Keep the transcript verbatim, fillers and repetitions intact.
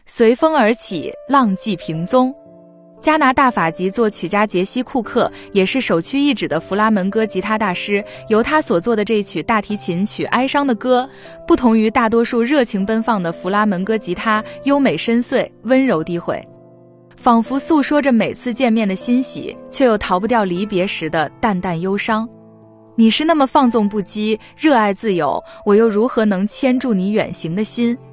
随风而起，浪迹平踪。加拿大法籍作曲家杰西·库克也是首屈一指的弗拉门戈吉他大师，由他所作的这曲大提琴曲《哀伤的歌》，不同于大多数热情奔放的弗拉门戈吉他，优美深邃，温柔低回，仿佛诉说着每次见面的欣喜，却又逃不掉离别时的淡淡忧伤。你是那么放纵不羁，热爱自由，我又如何能牵住你远行的心？